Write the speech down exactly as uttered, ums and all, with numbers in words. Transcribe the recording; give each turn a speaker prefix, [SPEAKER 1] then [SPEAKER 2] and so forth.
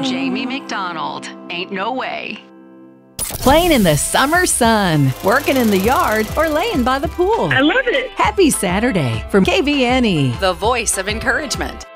[SPEAKER 1] Jamie McDonald. Ain't no way.
[SPEAKER 2] Playing in the summer sun, working in the yard, or laying by the pool.
[SPEAKER 3] I love it.
[SPEAKER 2] Happy Saturday from K V N E.
[SPEAKER 1] The voice of encouragement.